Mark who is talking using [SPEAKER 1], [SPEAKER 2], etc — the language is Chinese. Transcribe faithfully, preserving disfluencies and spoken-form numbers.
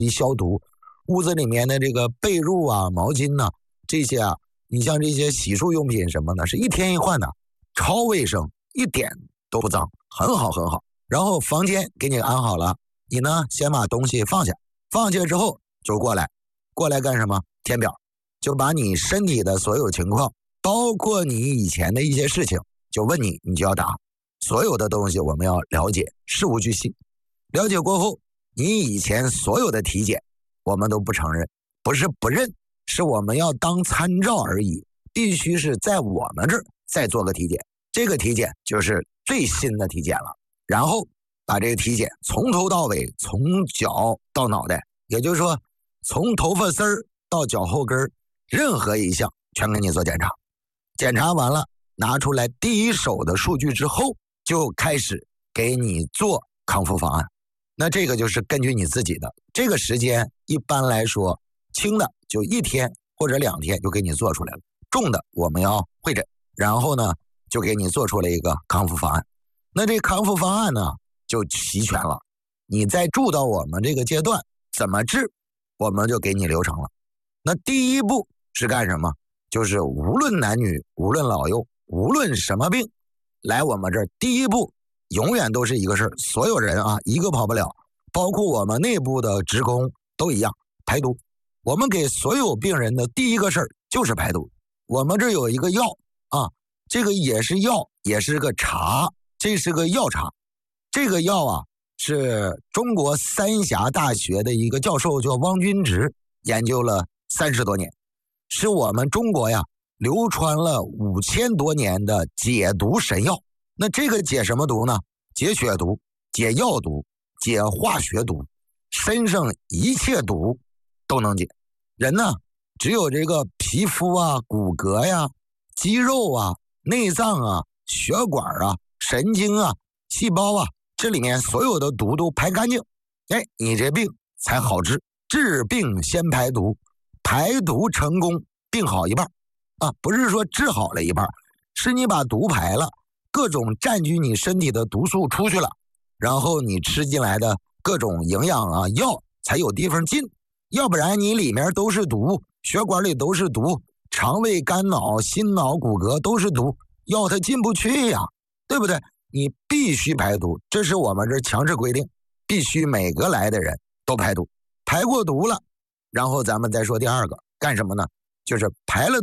[SPEAKER 1] 一消毒。屋子里面的这个被褥啊、毛巾呐、啊，这些啊，你像这些洗漱用品什么的，是一天一换的，超卫生，一点都不脏，很好很好。然后房间给你安好了，你呢先把东西放下，放下之后就过来，过来干什么？填表，就把你身体的所有情况，包括你以前的一些事情，就问你，你就要答。所有的东西我们要了解，事无巨细。了解过后，你以前所有的体检我们都不承认，不是不认，是我们要当参照而已，必须是在我们这儿再做个体检，这个体检就是最新的体检了。然后把这个体检从头到尾，从脚到脑袋，也就是说从头发丝儿到脚后跟，任何一项全给你做检查。检查完了，拿出来第一手的数据之后，就开始给你做康复方案。那这个就是根据你自己的这个时间，一般来说轻的就一天或者两天就给你做出来了，重的我们要会诊，然后呢就给你做出了一个康复方案。那这康复方案呢就齐全了，你再住到我们这个阶段怎么治，我们就给你流程了。那第一步是干什么？就是无论男女，无论老幼，无论什么病，来我们这儿第一步永远都是一个事儿，所有人啊一个跑不了，包括我们内部的职工都一样，排毒。我们给所有病人的第一个事儿就是排毒。我们这有一个药啊，这个也是药，也是个茶，这是个药茶。这个药啊是中国三峡大学的一个教授叫汪君直研究了三十多年，是我们中国呀流传了五千多年的解毒神药。那这个解什么毒呢？解血毒、解药毒、解化学毒，身上一切毒都能解。人呢只有这个皮肤啊、骨骼呀、肌肉啊、内脏啊、血管啊、神经啊、细胞啊，这里面所有的毒都排干净，哎，你这病才好治。治病先排毒，排毒成功，病好一半啊，不是说治好了一半，是你把毒排了，各种占据你身体的毒素出去了，然后你吃进来的各种营养啊药才有地方进，要不然你里面都是毒，血管里都是毒，肠胃、肝脑、心脑、骨骼都是毒，药它进不去呀，对不对？你必须排毒，这是我们这强制规定，必须每个来的人都排毒。排过毒了，然后咱们再说第二个干什么呢？就是排了